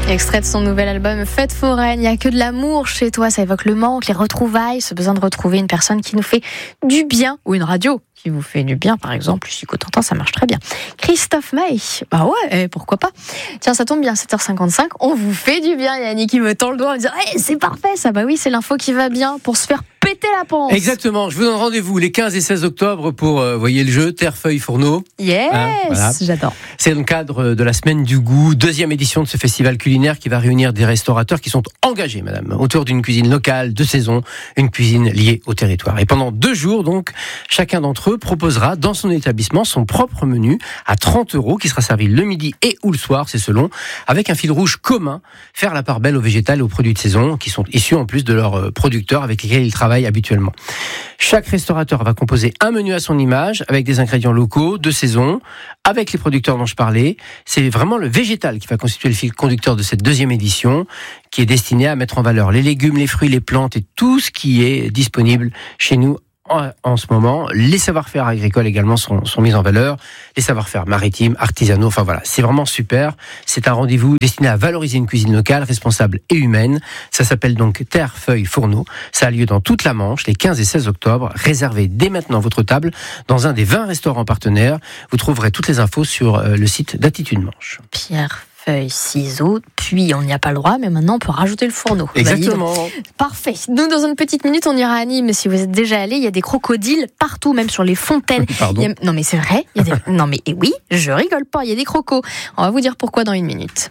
Extrait de son nouvel album Fête foraine, il n'y a que de l'amour chez toi, ça évoque le manque, les retrouvailles, ce besoin de retrouver une personne qui nous fait du bien, ou une radio qui vous fait du bien, par exemple, ici Cotentin, ça marche très bien. Christophe Maé, bah ouais, pourquoi pas. Tiens, ça tombe bien, 7h55, on vous fait du bien, Yannick qui me tend le doigt en me disant hey, c'est parfait ça, bah oui, c'est l'info qui va bien pour se faire péter la panse. Exactement, je vous donne rendez-vous les 15 et 16 octobre pour, voyez le jeu, Terre, Feuille, Fourneau. Yes, voilà. J'adore. C'est dans le cadre de la Semaine du Goût, deuxième édition de ce festival culinaire qui va réunir des restaurateurs qui sont engagés, madame, autour d'une cuisine locale, de saison, une cuisine liée au territoire. Et pendant 2 jours, donc, chacun d'entre eux proposera dans son établissement son propre menu à 30 € qui sera servi le midi et ou le soir, c'est selon, avec un fil rouge commun, faire la part belle aux végétales et aux produits de saison qui sont issus en plus de leurs producteurs avec lesquels ils travaillent habituellement. Chaque restaurateur va composer un menu à son image avec des ingrédients locaux, de saison, avec les producteurs dont je parlais. C'est vraiment le végétal qui va constituer le fil conducteur de cette deuxième édition qui est destinée à mettre en valeur les légumes, les fruits, les plantes et tout ce qui est disponible chez nous en ce moment. Les savoir-faire agricoles également sont mis en valeur, les savoir-faire maritimes, artisanaux, enfin voilà, c'est vraiment super. C'est un rendez-vous destiné à valoriser une cuisine locale, responsable et humaine. Ça s'appelle donc Terre, Feuille, Fourneau. Ça a lieu dans toute la Manche les 15 et 16 octobre. Réservez dès maintenant votre table dans un des 20 restaurants partenaires. Vous trouverez toutes les infos sur le site d'Attitude Manche. Pierre, feuille, ciseaux, puis on n'y a pas le droit, mais maintenant on peut rajouter le fourneau. Exactement. Parfait. Nous, dans une petite minute, on ira à Nîmes. Si vous êtes déjà allé, il y a des crocodiles partout, même sur les fontaines. Pardon. Non mais c'est vrai. Non mais oui, je rigole pas, il y a des crocos. On va vous dire pourquoi dans 1 minute.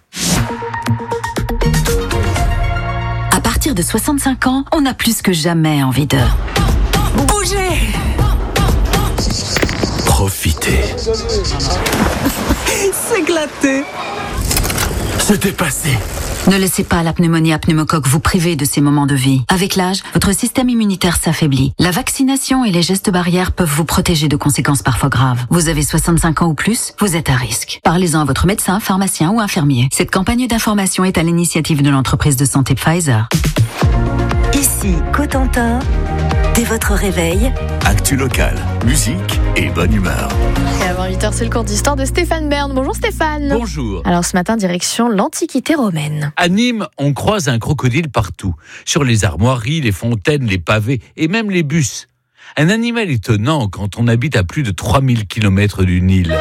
À partir de 65 ans, on a plus que jamais envie de bouger. Profiter. S'éclater. Se dépasser. Ne laissez pas la pneumonie à pneumocoque vous priver de ces moments de vie. Avec l'âge, votre système immunitaire s'affaiblit. La vaccination et les gestes barrières peuvent vous protéger de conséquences parfois graves. Vous avez 65 ans ou plus, vous êtes à risque. Parlez-en à votre médecin, pharmacien ou infirmier. Cette campagne d'information est à l'initiative de l'entreprise de santé Pfizer. Ici, Cotentin, dès votre réveil. Actu locale, musique et bonne humeur. Et avant 8h, c'est le cours d'histoire de Stéphane Bern. Bonjour Stéphane. Bonjour. Alors ce matin, direction l'Antiquité romaine. À Nîmes, on croise un crocodile partout. Sur les armoiries, les fontaines, les pavés et même les bus. Un animal étonnant quand on habite à plus de 3000 km du Nil.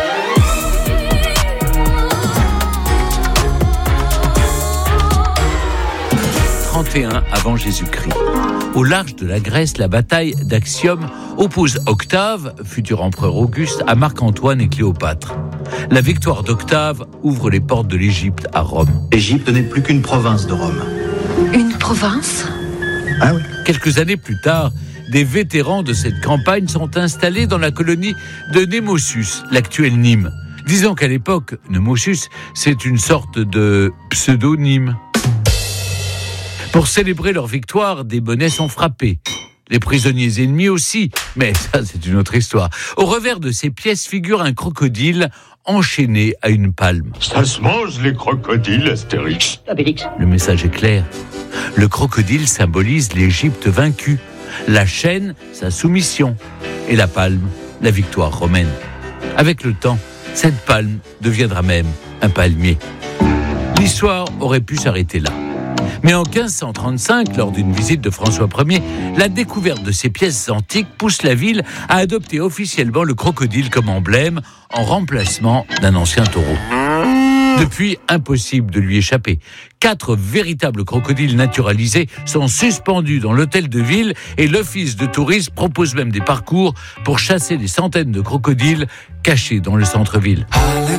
Avant Jésus-Christ. Au large de la Grèce, la bataille d'Actium oppose Octave, futur empereur Auguste, à Marc-Antoine et Cléopâtre. La victoire d'Octave ouvre les portes de l'Égypte à Rome. L'Égypte n'est plus qu'une province de Rome. Une province ? Ah oui. Quelques années plus tard, des vétérans de cette campagne sont installés dans la colonie de Némosus, l'actuelle Nîmes. Disons qu'à l'époque, Némosus, c'est une sorte de pseudonyme. Pour célébrer leur victoire, des bonnets sont frappés. Les prisonniers ennemis aussi, mais ça c'est une autre histoire. Au revers de ces pièces figure un crocodile enchaîné à une palme. Ça se mange les crocodiles, Astérix. Le message est clair. Le crocodile symbolise l'Égypte vaincue, la chaîne, sa soumission, et la palme, la victoire romaine. Avec le temps, cette palme deviendra même un palmier. L'histoire aurait pu s'arrêter là. Mais en 1535, lors d'une visite de François Ier, la découverte de ces pièces antiques pousse la ville à adopter officiellement le crocodile comme emblème en remplacement d'un ancien taureau. Depuis, impossible de lui échapper. 4 véritables crocodiles naturalisés sont suspendus dans l'hôtel de ville et l'office de tourisme propose même des parcours pour chasser les centaines de crocodiles cachés dans le centre-ville. Ah, le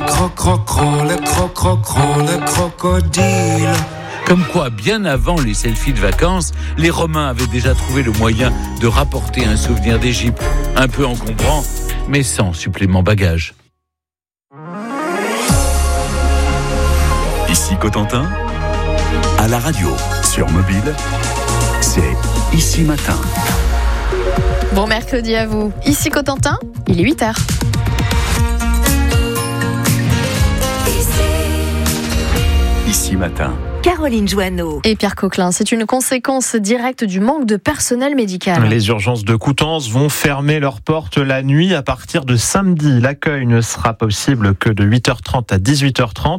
crocodile. Comme quoi, bien avant les selfies de vacances, les Romains avaient déjà trouvé le moyen de rapporter un souvenir d'Égypte, un peu encombrant, mais sans supplément bagage. Ici Cotentin, à la radio, sur mobile, c'est Ici Matin. Bon mercredi à vous. Ici Cotentin, il est 8h. Ici Matin. Caroline Joanneau. Et Pierre Coquelin, c'est une conséquence directe du manque de personnel médical. Les urgences de Coutances vont fermer leurs portes la nuit à partir de samedi. L'accueil ne sera possible que de 8h30 à 18h30.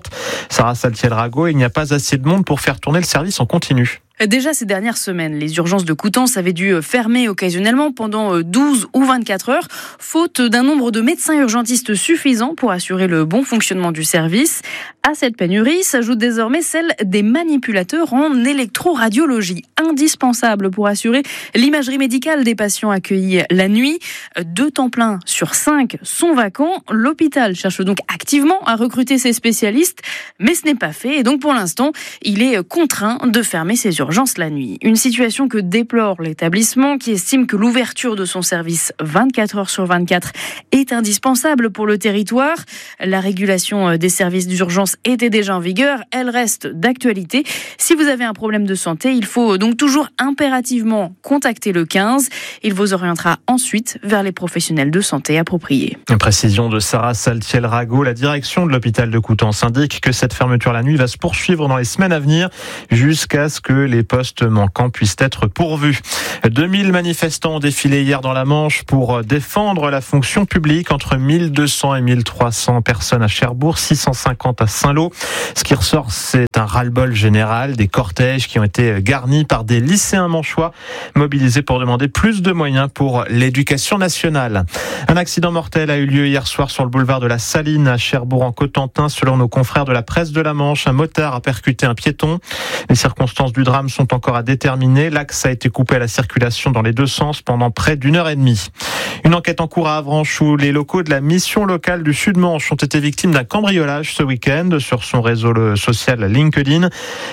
Sarah Saltiel-Rago, il n'y a pas assez de monde pour faire tourner le service en continu. Déjà ces dernières semaines, les urgences de Coutances avaient dû fermer occasionnellement pendant 12 ou 24 heures, faute d'un nombre de médecins urgentistes suffisant pour assurer le bon fonctionnement du service. À cette pénurie s'ajoute désormais celle des manipulateurs en électroradiologie, indispensables pour assurer l'imagerie médicale des patients accueillis la nuit. 2 temps pleins sur 5 sont vacants. L'hôpital cherche donc activement à recruter ces spécialistes, mais ce n'est pas fait. Et donc pour l'instant, il est contraint de fermer ses urgences la nuit. Une situation que déplore l'établissement qui estime que l'ouverture de son service 24 heures sur 24 est indispensable pour le territoire. La régulation des services d'urgence était déjà en vigueur, elle reste d'actualité. Si vous avez un problème de santé, il faut donc toujours impérativement contacter le 15. Il vous orientera ensuite vers les professionnels de santé appropriés. Une précision de Sarah Saltiel-Rago, la direction de l'hôpital de Coutances indique que cette fermeture la nuit va se poursuivre dans les semaines à venir jusqu'à ce que les postes manquants puissent être pourvus. 2000 manifestants ont défilé hier dans la Manche pour défendre la fonction publique, entre 1200 et 1300 personnes à Cherbourg, 650 à Saint-Lô. Ce qui ressort, c'est un ras-le-bol général, des cortèges qui ont été garnis par des lycéens manchois mobilisés pour demander plus de moyens pour l'éducation nationale. Un accident mortel a eu lieu hier soir sur le boulevard de la Saline à Cherbourg en Cotentin. Selon nos confrères de la presse de la Manche, un motard a percuté un piéton. Les circonstances du drame sont encore à déterminer. L'axe a été coupé à la circulation dans les deux sens pendant près d'une heure et demie. Une enquête en cours à Avranches où les locaux de la mission locale du Sud-Manche ont été victimes d'un cambriolage ce week-end sur son réseau social LinkedIn.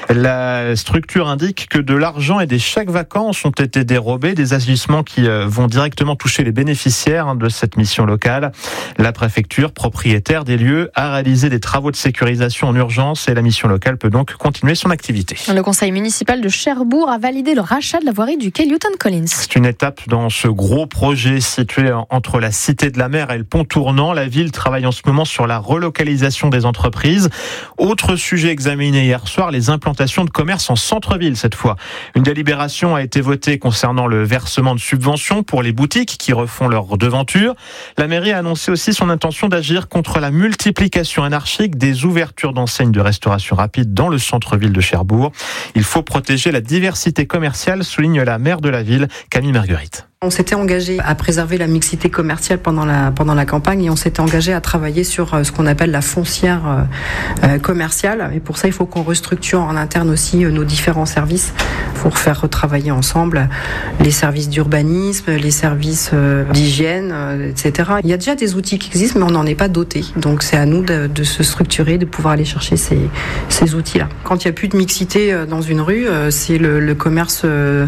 La structure indique que de l'argent et des chèques vacances ont été dérobés, des agissements qui vont directement toucher les bénéficiaires de cette mission locale. La préfecture, propriétaire des lieux, a réalisé des travaux de sécurisation en urgence et la mission locale peut donc continuer son activité. Le conseil municipal de Cherbourg a validé le rachat de la voirie du quai Newton-Collins. C'est une étape dans ce gros projet situé entre la Cité de la Mer et le pont tournant. La ville travaille en ce moment sur la relocalisation des entreprises. Autre sujet examiné hier soir, les implantations de commerce en centre-ville cette fois. Une délibération a été votée concernant le versement de subventions pour les boutiques qui refont leur devanture. La mairie a annoncé aussi son intention d'agir contre la multiplication anarchique des ouvertures d'enseignes de restauration rapide dans le centre-ville de Cherbourg. Il faut protéger la diversité commerciale, souligne la maire de la ville, Camille Marguerite. On s'était engagé à préserver la mixité commerciale pendant la campagne et on s'était engagé à travailler sur ce qu'on appelle la foncière commerciale. Et pour ça, il faut qu'on restructure en interne aussi nos différents services pour faire retravailler ensemble les services d'urbanisme, les services d'hygiène, etc. Il y a déjà des outils qui existent, mais on n'en est pas doté. Donc c'est à nous de se structurer, de pouvoir aller chercher ces outils-là. Quand il n'y a plus de mixité dans une rue, c'est le commerce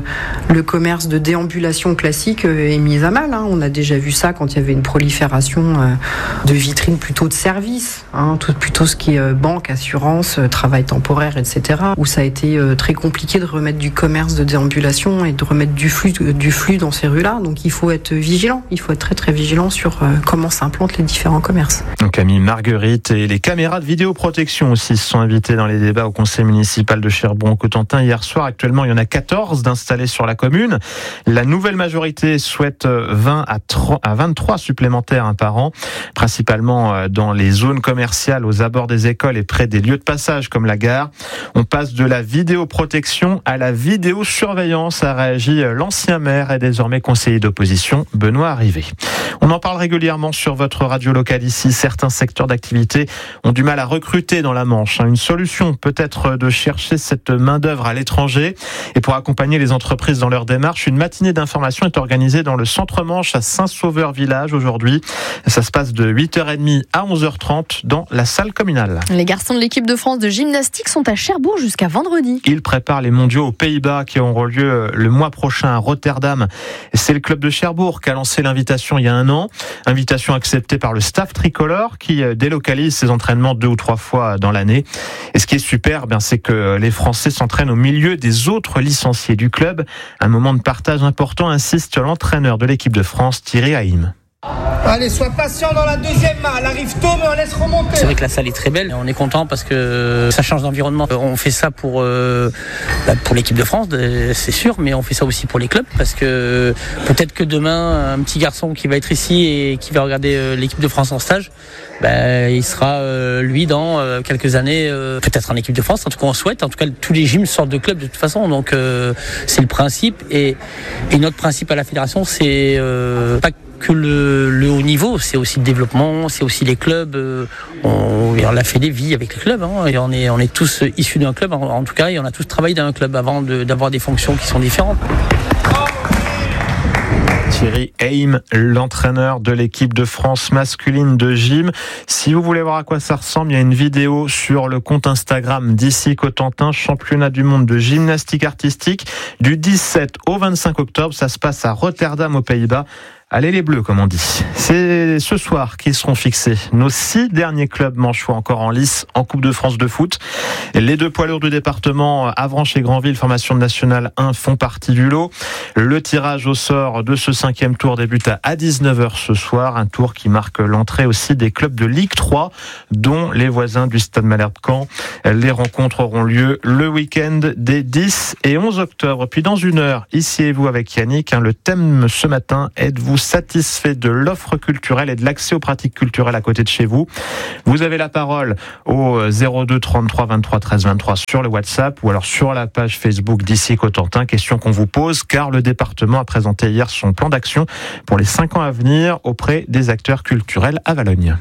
de déambulation classique est mise à mal. On a déjà vu ça quand il y avait une prolifération de vitrines plutôt de services, plutôt ce qui est banque, assurance, travail temporaire, etc. Où ça a été très compliqué de remettre du commerce de déambulation et de remettre du flux dans ces rues-là. Donc il faut être vigilant, il faut être très très vigilant sur comment s'implantent les différents commerces. Camille Marguerite et les caméras de vidéoprotection aussi se sont invitées dans les débats au conseil municipal de Cherbourg-en-Cotentin hier soir. Actuellement, il y en a 14 d'installés sur la commune. La nouvelle majorité souhaite 20 à 23 supplémentaires par an, principalement dans les zones commerciales aux abords des écoles et près des lieux de passage comme la gare. On passe de la vidéoprotection à la vidéosurveillance, a réagi l'ancien maire et désormais conseiller d'opposition, Benoît Arrivé. On en parle régulièrement sur votre radio locale ici. Certains secteurs d'activité ont du mal à recruter dans la Manche. Une solution peut être de chercher cette main-d'œuvre à l'étranger. Et pour accompagner les entreprises dans leur démarche, une matinée d'information est organisée dans le centre-Manche à Saint-Sauveur-Village aujourd'hui. Ça se passe de 8h30 à 11h30 dans la salle communale. Les garçons de l'équipe de France de gymnastique sont à Cherbourg jusqu'à vendredi. Ils préparent les mondiaux aux Pays-Bas qui auront lieu le mois prochain à Rotterdam. C'est le club de Cherbourg qui a lancé l'invitation il y a un an. Invitation acceptée par le staff tricolore qui délocalise ses entraînements 2 ou 3 fois dans l'année. Et ce qui est super, c'est que les Français s'entraînent au milieu des autres licenciés du club. Un moment de partage important, insiste l'entraîneur de l'équipe de France, Thierry Haïm. Allez, sois patient dans la deuxième main. Elle arrive tôt, mais on laisse remonter. C'est vrai que la salle est très belle. On est content parce que ça change d'environnement. On fait ça pour l'équipe de France, c'est sûr, mais on fait ça aussi pour les clubs parce que peut-être que demain, un petit garçon qui va être ici et qui va regarder l'équipe de France en stage, il sera lui dans quelques années peut-être en équipe de France. En tout cas, on souhaite. En tout cas, tous les gyms sortent de clubs de toute façon. Donc, c'est le principe. Et notre principe à la fédération, c'est pas que le haut niveau, c'est aussi le développement, c'est aussi les clubs. La Fédé vit avec les clubs, et on est tous issus d'un club, en tout cas, et on a tous travaillé dans un club avant d'avoir des fonctions qui sont différentes. Thierry Heim, l'entraîneur de l'équipe de France masculine de gym. Si vous voulez voir à quoi ça ressemble, il y a une vidéo sur le compte Instagram d'Ici Cotentin, championnat du monde de gymnastique artistique du 17 au 25 octobre. Ça se passe à Rotterdam aux Pays-Bas. Allez les Bleus, comme on dit. C'est ce soir qu'ils seront fixés. Nos 6 derniers clubs manchois encore en lice en Coupe de France de foot. Les 2 poids lourds du département, Avranches et Granville, formation de Nationale 1, font partie du lot. Le tirage au sort de ce 5e tour débute à 19h ce soir. Un tour qui marque l'entrée aussi des clubs de Ligue 3, dont les voisins du Stade Malherbe-Caen. Les rencontres auront lieu le week-end des 10 et 11 octobre. Puis dans une heure, ici et vous avec Yannick, le thème ce matin, êtes-vous satisfait de l'offre culturelle et de l'accès aux pratiques culturelles à côté de chez vous? Vous avez la parole au 02 33 23 13 23 sur le WhatsApp ou alors sur la page Facebook d'Ici Cotentin. Question qu'on vous pose car le département a présenté hier son plan d'action pour les 5 ans à venir auprès des acteurs culturels à Valogne.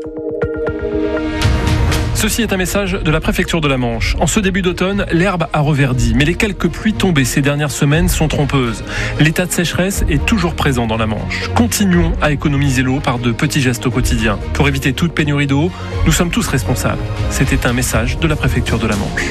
Ceci est un message de la préfecture de la Manche. En ce début d'automne, l'herbe a reverdi, mais les quelques pluies tombées ces dernières semaines sont trompeuses. L'état de sécheresse est toujours présent dans la Manche. Continuons à économiser l'eau par de petits gestes au quotidien. Pour éviter toute pénurie d'eau, nous sommes tous responsables. C'était un message de la préfecture de la Manche.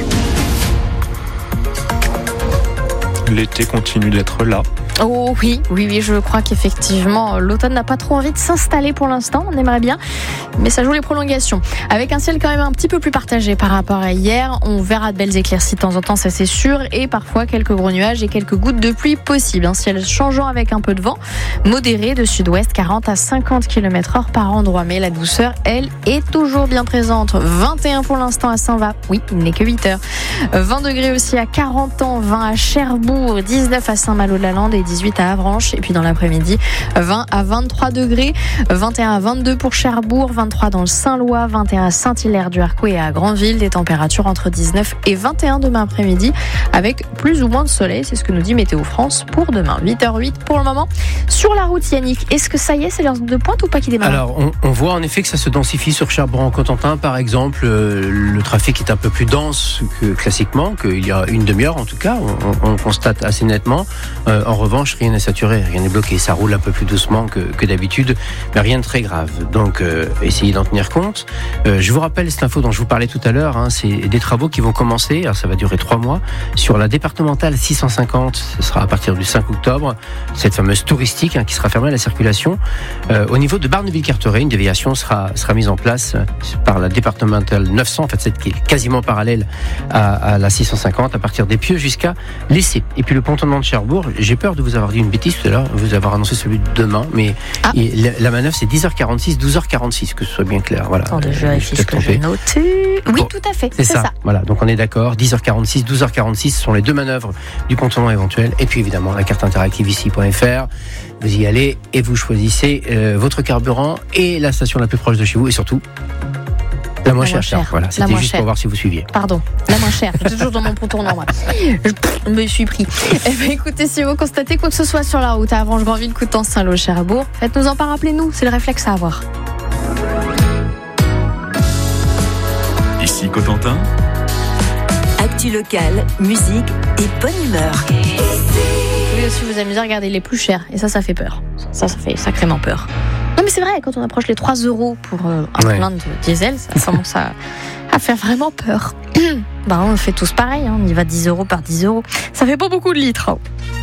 L'été continue d'être là. Oh oui, je crois qu'effectivement, l'automne n'a pas trop envie de s'installer pour l'instant, on aimerait bien, mais ça joue les prolongations. Avec un ciel quand même un petit peu plus partagé par rapport à hier, on verra de belles éclaircies de temps en temps, ça c'est sûr, et parfois quelques gros nuages et quelques gouttes de pluie possibles. Un ciel changeant avec un peu de vent, modéré de sud-ouest, 40 à 50 km/h par endroit, mais la douceur, elle, est toujours bien présente. 21 pour l'instant à Saint-Va, oui, il n'est que 8 heures. 20 degrés aussi à 40 ans, 20 à Cherbourg, 19 à Saint-Malo-de-la-Lande et 18 à Avranches. Et puis dans l'après-midi, 20 à 23 degrés, 21 à 22 pour Cherbourg, 23 dans le Saint-Lois, 21 à Saint-Hilaire-du-Harcouët et à Granville. Des températures entre 19 et 21 demain après-midi avec plus ou moins de soleil. C'est ce que nous dit Météo France pour demain. 8h08 pour le moment. Sur la route, Yannick, est-ce que ça y est, c'est l'heure de pointe ou pas qui démarre? Alors, on voit en effet que ça se densifie sur Cherbourg-en-Cotentin, par exemple. Le trafic est un peu plus dense que classiquement, qu'il y a une demi-heure en tout cas. On constate assez nettement. En revanche, rien n'est saturé, rien n'est bloqué. Ça roule un peu plus doucement que d'habitude, mais rien de très grave. Donc, essayez d'en tenir compte. Je vous rappelle cette info dont je vous parlais tout à l'heure. C'est des travaux qui vont commencer, alors ça va durer 3 mois, sur la départementale 650. Ce sera à partir du 5 octobre. Cette fameuse touristique qui sera fermée à la circulation. Au niveau de Barneville-Carteret, une déviation sera mise en place par la départementale 900, en fait, celle qui est quasiment parallèle à la 650, à partir des Pieux jusqu'à l'Essai. Et puis le pontonnement de Cherbourg, j'ai peur de vous avoir dit une bêtise tout à l'heure, vous avoir annoncé celui de demain, mais la manœuvre c'est 10h46, 12h46, que ce soit bien clair. Voilà. Attendez, je vérifie ce que j'ai noté. Oui, bon, tout à fait, c'est ça. Voilà, donc on est d'accord, 10h46, 12h46, ce sont les 2 manœuvres du pontonnement éventuel, et puis évidemment la carte interactive ici.fr. Vous y allez et vous choisissez votre carburant et la station la plus proche de chez vous, et surtout la moins chère. Voilà, c'était juste pour voir si vous suiviez. Pardon, la moins chère. Je suis toujours dans mon pontournant, moi. Je me suis pris. Écoutez, si vous constatez quoi que ce soit sur la route à Avranches, Granville, Coutances, Saint-Lô, Cherbourg, faites-nous en part, rappelez-nous. C'est le réflexe à avoir. Ici Cotentin. Actu locale, musique et bonne humeur. Vous pouvez aussi vous amuser à regarder les plus chers. Et ça fait peur. Ça fait sacrément peur. Non mais c'est vrai, quand on approche les 3 € pour un plein de diesel, ça commence à faire vraiment peur. On fait tous pareil, on y va 10 € par 10 €. Ça fait pas beaucoup de litres.